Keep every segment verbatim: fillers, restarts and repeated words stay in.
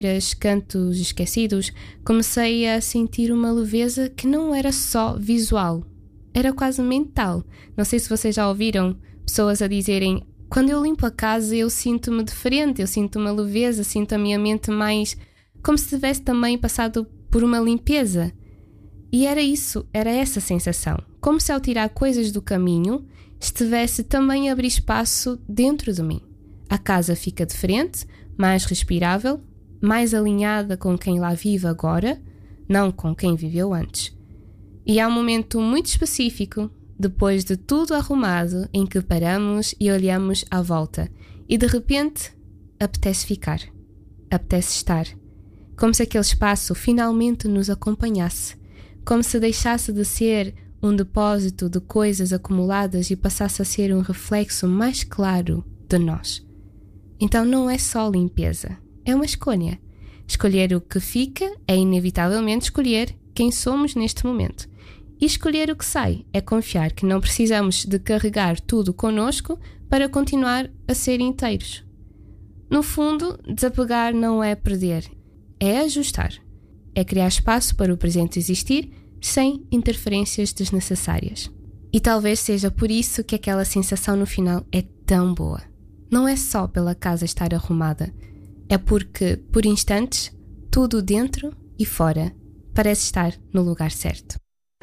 cantos esquecidos, comecei a sentir uma leveza que não era só visual, era quase mental. Não sei se vocês já ouviram pessoas a dizerem: quando eu limpo a casa eu sinto-me diferente, eu sinto uma leveza, sinto a minha mente mais como se tivesse também passado por uma limpeza. E era isso, era essa sensação, como se ao tirar coisas do caminho estivesse também a abrir espaço dentro de mim. A casa fica diferente, mais respirável, mais alinhada com quem lá vive agora, não com quem viveu antes. E há um momento muito específico, depois de tudo arrumado, em que paramos e olhamos à volta e de repente apetece ficar, apetece estar, como se aquele espaço finalmente nos acompanhasse, como se deixasse de ser um depósito de coisas acumuladas e passasse a ser um reflexo mais claro de nós. Então não é só limpeza, é uma escolha. Escolher o que fica é inevitavelmente escolher quem somos neste momento. E escolher o que sai é confiar que não precisamos de carregar tudo connosco para continuar a ser inteiros. No fundo, desapegar não é perder, é ajustar. É criar espaço para o presente existir sem interferências desnecessárias. E talvez seja por isso que aquela sensação no final é tão boa. Não é só pela casa estar arrumada, é porque, por instantes, tudo dentro e fora parece estar no lugar certo.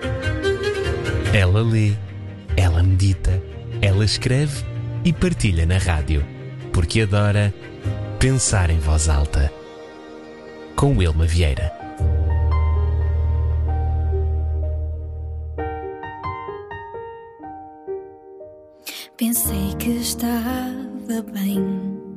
Ela lê, ela medita, ela escreve e partilha na rádio, porque adora pensar em voz alta. Com Wilma Vieira. Pensei que estava bem,